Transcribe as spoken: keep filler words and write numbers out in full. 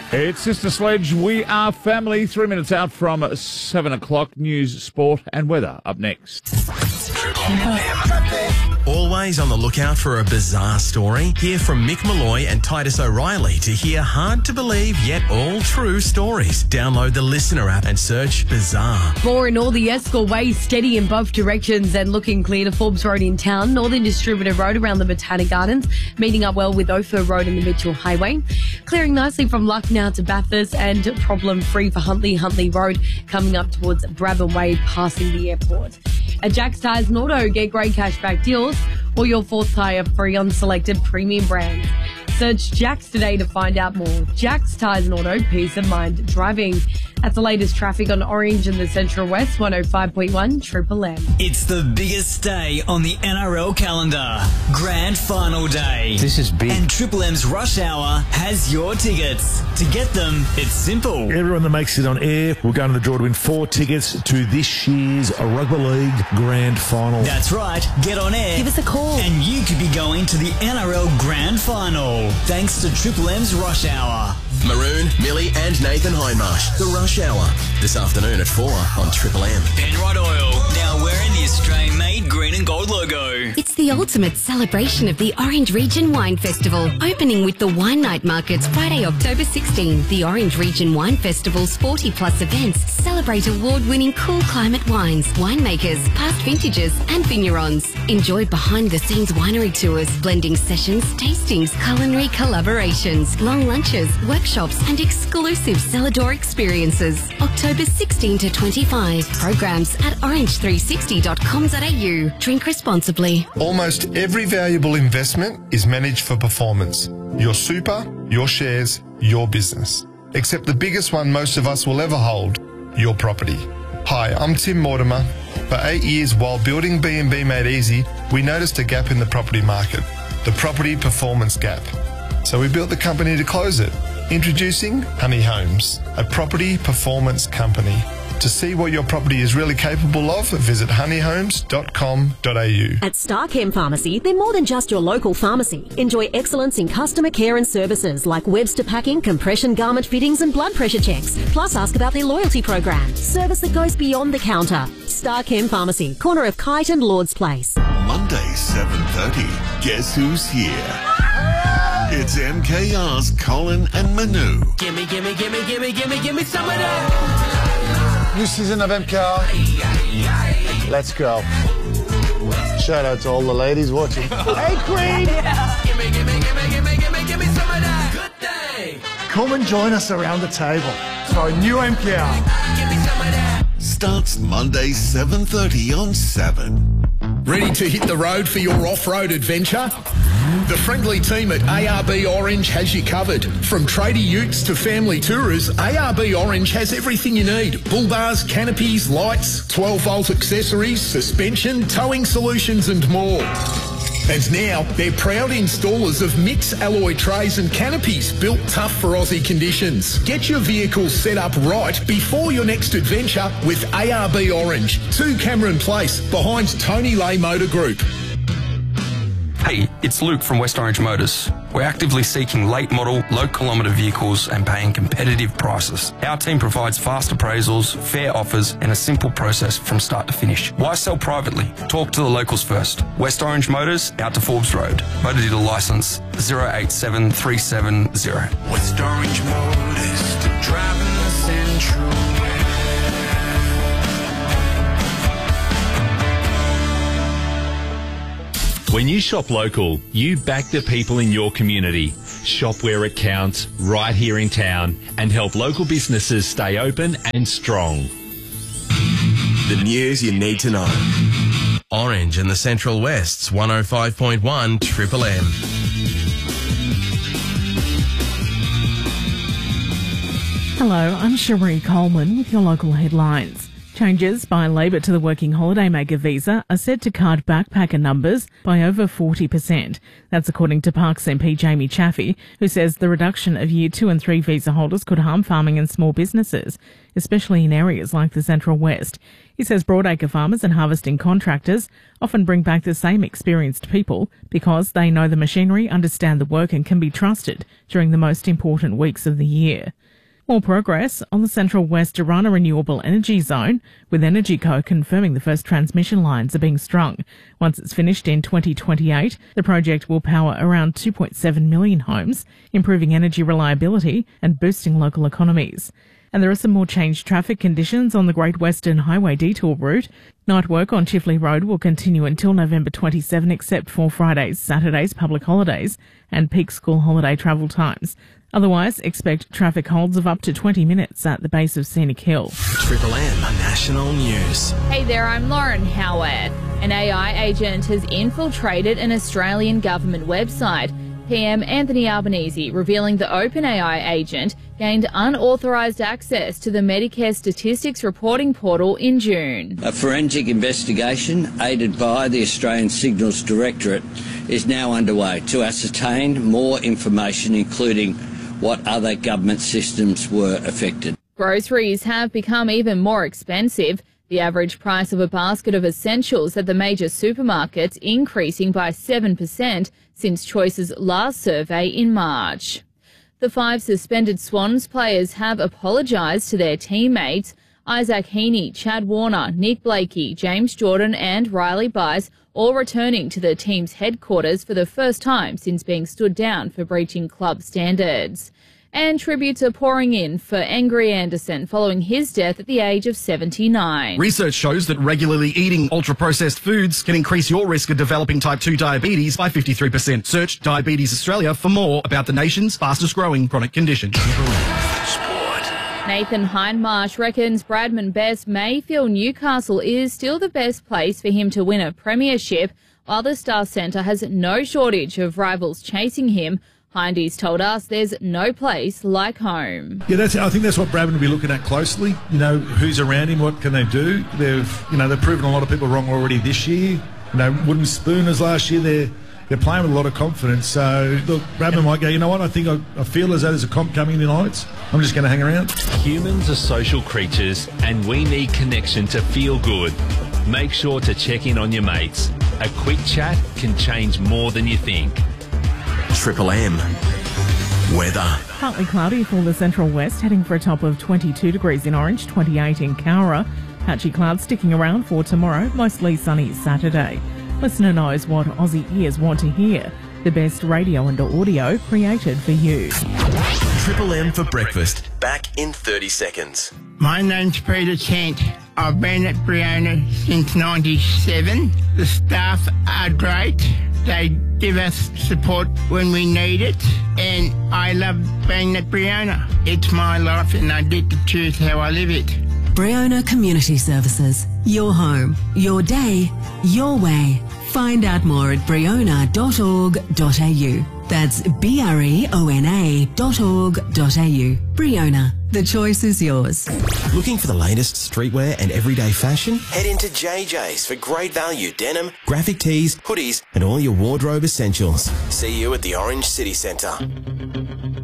It's Sister Sledge. We are family. Three minutes out from seven o'clock. News, sport and weather up next. Always on the lookout for a bizarre story? Hear from Mick Malloy and Titus O'Reilly to hear hard-to-believe yet all-true stories. Download the Listener app and search Bizarre. More in all the Escort Way, steady in both directions and looking clear to Forbes Road in town, Northern Distributor Road around the Botanic Gardens, meeting up well with Ophir Road and the Mitchell Highway. Clearing nicely from Lucknow to Bathurst and problem-free for Huntley, Huntley Road, coming up towards Brabham Way, passing the airport. At Jack's Tyres and Auto, get great cashback deals or your fourth tyre free on selected premium brands. Search Jack's today to find out more. Jack's Tyres and Auto, peace of mind driving. That's the latest traffic on Orange in the Central West, one oh five point one Triple M. It's the biggest day on the N R L calendar. Grand Final Day. This is big. And Triple M's Rush Hour has your tickets. To get them, it's simple. Everyone that makes it on air will go into the draw to win four tickets to this year's Rugby League Grand Final. That's right. Get on air. Give us a call. And you could be going to the N R L Grand Final. Thanks to Triple M's Rush Hour. Maroon, Millie and Nathan Hindmarsh. The Rush Hour. This afternoon at four on Triple M. Penrod Oil. Now wearing the Australian-made green and gold logo. It's the ultimate celebration of the Orange Region Wine Festival, opening with the Wine Night Markets Friday, October sixteenth. The Orange Region Wine Festival's forty plus events celebrate award-winning cool climate wines, winemakers, past vintages and vignerons. Enjoy behind-the-scenes winery tours, blending sessions, tastings, culinary collaborations, long lunches, workshops and exclusive cellar door experiences. October sixteenth to twenty-fifth. Programs at orange three sixty dot com dot a u. Drink responsibly. Almost every valuable investment is managed for performance. Your super, your shares, your business. Except the biggest one most of us will ever hold, your property. Hi, I'm Tim Mortimer. For eight years while building B and B Made Easy, we noticed a gap in the property market, the property performance gap. So we built the company to close it. Introducing Honey Homes, a property performance company. To see what your property is really capable of, visit honey homes dot com dot a u. At Starchem Pharmacy, they're more than just your local pharmacy. Enjoy excellence in customer care and services like Webster packing, compression garment fittings and blood pressure checks. Plus ask about their loyalty program. Service that goes beyond the counter. Starchem Pharmacy, corner of Kite and Lord's Place. Monday, seven thirty. Guess who's here? It's M K R's Colin and Manu. Gimme, gimme, gimme, gimme, gimme, gimme some of that. New season of M K R. Let's go. Shout out to all the ladies watching. Hey, Queen! Yeah. Gimme, gimme, gimme, gimme, gimme, gimme some of that. Good day. Come and join us around the table for a new M K R. Give me some of that. Starts Monday, seven thirty on seven. Ready to hit the road for your off-road adventure? The friendly team at A R B Orange has you covered. From tradie utes to family tourers, A R B Orange has everything you need. Bull bars, canopies, lights, twelve volt accessories, suspension, towing solutions and more. And now, they're proud installers of Mix alloy trays and canopies built tough for Aussie conditions. Get your vehicle set up right before your next adventure with A R B Orange, two Cameron Place, behind Tony Lay Motor Group. Hey, it's Luke from West Orange Motors. We're actively seeking late model, low kilometre vehicles and paying competitive prices. Our team provides fast appraisals, fair offers and a simple process from start to finish. Why sell privately? Talk to the locals first. West Orange Motors, out to Forbes Road. Motor dealer licence zero eight seven three seven zero. West Orange Motors to driving the Central. When you shop local, you back the people in your community. Shop where it counts, right here in town, and help local businesses stay open and strong. The news you need to know. Orange in the Central West's one oh five point one Triple M. Hello, I'm Cherie Coleman with your local headlines. Changes by Labor to the working holidaymaker visa are set to cut backpacker numbers by over forty percent. That's according to Parks M P Jamie Chaffey, who says the reduction of year two and three visa holders could harm farming and small businesses, especially in areas like the Central West. He says broadacre farmers and harvesting contractors often bring back the same experienced people because they know the machinery, understand the work and can be trusted during the most important weeks of the year. More progress on the Central West Durrana Renewable Energy Zone, with EnergyCo confirming the first transmission lines are being strung. Once it's finished in twenty twenty-eight, the project will power around two point seven million homes, improving energy reliability and boosting local economies. And there are some more changed traffic conditions on the Great Western Highway detour route. Night work on Chifley Road will continue until November twenty-seventh, except for Fridays, Saturdays, public holidays and peak school holiday travel times. Otherwise, expect traffic holds of up to twenty minutes at the base of Scenic Hill. Triple M National News. Hey there, I'm Lauren Howard. An A I agent has infiltrated an Australian government website. P M Anthony Albanese revealing the OpenAI agent gained unauthorised access to the Medicare Statistics Reporting Portal in June. A forensic investigation, aided by the Australian Signals Directorate, is now underway to ascertain more information, including what other government systems were affected. Groceries have become even more expensive. The average price of a basket of essentials at the major supermarkets increasing by seven percent since Choice's last survey in March. The five suspended Swans players have apologised to their teammates. Isaac Heaney, Chad Warner, Nick Blakey, James Jordan and Riley Bice all returning to the team's headquarters for the first time since being stood down for breaching club standards. And tributes are pouring in for Angry Anderson following his death at the age of seventy-nine. Research shows that regularly eating ultra-processed foods can increase your risk of developing type two diabetes by fifty-three percent. Search Diabetes Australia for more about the nation's fastest-growing chronic condition. Nathan Hindmarsh reckons Bradman Best may feel Newcastle is still the best place for him to win a premiership, while the Star Centre has no shortage of rivals chasing him. Hindy's told us there's no place like home. Yeah, that's. I think that's what Bradman will be looking at closely. You know, who's around him, what can they do? They've, you know, they've proven a lot of people wrong already this year. You know, wooden spooners last year. They're they're playing with a lot of confidence. So look, Bradman might go, you know what? I think I, I feel as though there's a comp coming tonight. I'm just going to hang around. Humans are social creatures, and we need connection to feel good. Make sure to check in on your mates. A quick chat can change more than you think. Triple M weather. Partly cloudy for the Central West, heading for a top of twenty-two degrees in Orange, twenty-eight in Cowra. Patchy clouds sticking around for tomorrow, mostly sunny Saturday. Listener knows what Aussie ears want to hear. The best radio and audio created for you. Triple M for breakfast. Back in thirty seconds. My name's Peter Kent. I've been at Briona since ninety-seven. The staff are great. They give us support when we need it, and I love being at Briona. It's my life and I get to choose how I live it. Briona Community Services. Your home, your day, your way. Find out more at briona dot org dot a u. That's B R E O N A dot org dot a u. Briona. The choice is yours. Looking for the latest streetwear and everyday fashion? Head into J J's for great value denim, graphic tees, hoodies, and all your wardrobe essentials. See you at the Orange City Centre.